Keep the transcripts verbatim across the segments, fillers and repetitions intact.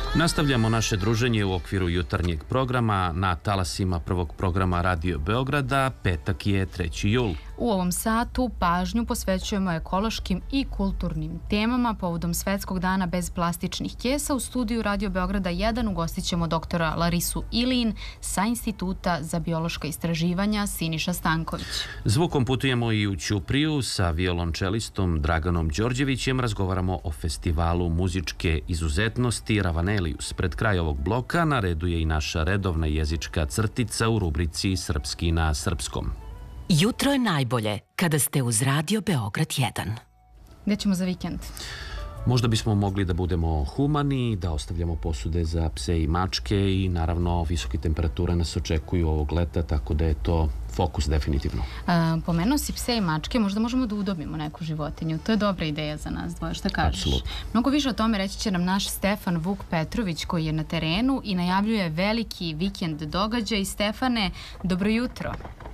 Nastavljamo naše druženje u okviru jutarnjeg programa na talasima prvog programa Radio Beograda. Petak je treći jul. U ovom satu pažnju posvećujemo ekološkim i kulturnim temama. Povodom Svetskog dana bez plastičnih kesa u studiju Radio Beograda jedan ugostit ćemo doktora Larisu Ilin sa Instituta za biološka istraživanja Siniša Stanković. Zvukom putujemo i u Ćupriju sa violončelistom Draganom Đorđevićem. Razgovaramo o festivalu muzičke izuzetnosti Ravanelius. Pred kraj ovog bloka na redu je i naša redovna jezička crtica u rubrici Srpski na srpskom. Jutro je najbolje kada ste uz Radio Beograd jedan. Gde ćemo za vikend? Možda bismo mogli da budemo humani, da ostavljamo posude za pse i mačke i naravno visoke temperature nas očekuju ovog leta, tako da je to fokus definitivno. A, pomenuo si pse i mačke, možda možemo da udobimo neku životinju. To je dobra ideja za nas dvoje, šta kažeš? Apsolutno. Mnogo više o tome reći će nam naš Stefan Vuk Petrović koji je na terenu i najavljuje veliki vikend događaj. Stefane, dobro jutro.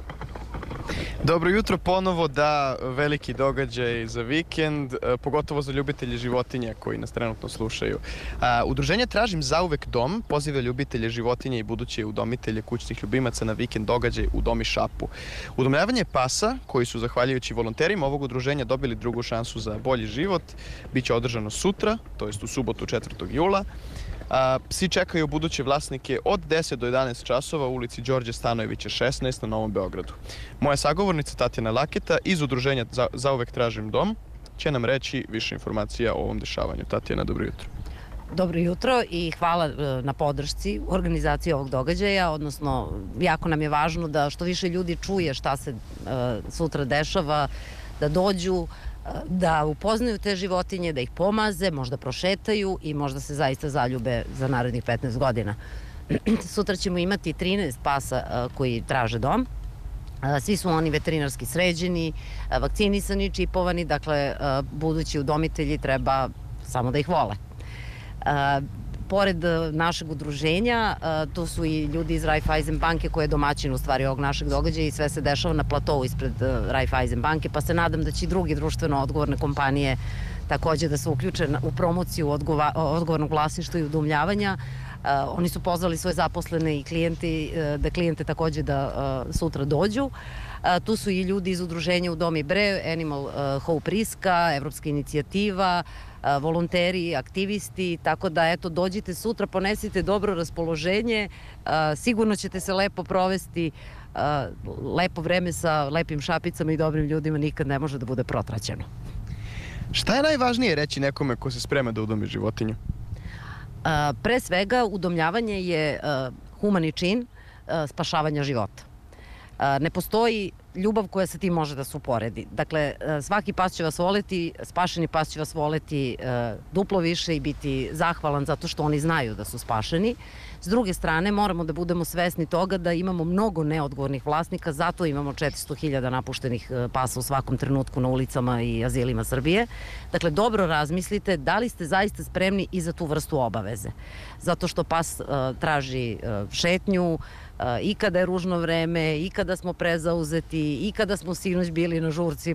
Dobro jutro ponovo, da, veliki događaj za vikend, pogotovo za ljubitelje životinja koji nas trenutno slušaju. Udruženje Tražim zauvek dom poziva ljubitelje životinja i buduće udomitelje kućnih ljubimaca na vikend događaj u Domi Šapu. Udomljavanje pasa, koji su zahvaljujući volonterima ovog udruženja dobili drugu šansu za bolji život, bit će održano sutra, to jest u subotu četvrtog jula. A, psi čekaju buduće vlasnike od deset do jedanaest časova u ulici Đorđe Stanojevića šesnaest na Novom Beogradu. Moja sagovornica Tatjana Laketa iz udruženja za, Zauvek tražim dom će nam reći više informacija o ovom dešavanju. Tatjana, dobro jutro. Dobro jutro i hvala na podršci u organizaciji ovog događaja, odnosno jako nam je važno da što više ljudi čuje šta se uh, sutra dešava, da dođu, da upoznaju te životinje, da ih pomaze, možda prošetaju i možda se zaista zaljube za narednih petnaest godina. Sutra ćemo imati trinaest pasa koji traže dom. Svi su oni veterinarski sređeni, vakcinisani, čipovani, dakle, budući udomitelji treba samo da ih vole. Pored našeg udruženja, tu su i ljudi iz Raiffeisen banke koja je domaćin u stvari ovog našeg događaja i sve se dešava na platovu ispred Raiffeisen banke, pa se nadam da će i drugi društveno odgovorne kompanije takođe da se uključe u promociju odgovornog vlasništva i udomljavanja. Oni su pozvali svoje zaposlene i klijenti, da klijente takođe da sutra dođu. Tu su i ljudi iz udruženja U Dom i Bre, Animal Hope Riska, Evropska inicijativa, volonteri, aktivisti, tako da eto dođite sutra, ponesite dobro raspoloženje, sigurno ćete se lepo provesti, lepo vreme sa lepim šapicama i dobrim ljudima nikad ne može da bude protraćeno. Šta je najvažnije reći nekome ko se sprema da udomi životinju? Pre svega, udomljavanje je humani čin spašavanja života. Ne postoji ljubav koja sa tim može da se uporedi. Dakle, svaki pas će vas voleti, spašeni pas će vas voleti duplo više i biti zahvalan zato što oni znaju da su spašeni. S druge strane, moramo da budemo svesni toga da imamo mnogo neodgovornih vlasnika, zato imamo četiristo hiljada napuštenih pasa u svakom trenutku na ulicama i azilima Srbije. Dakle, dobro razmislite da li ste zaista spremni i za tu vrstu obaveze. Zato što pas traži šetnju, i kada je ružno vreme, i kada smo prezauzeti, i kada smo sinoć bili na žurci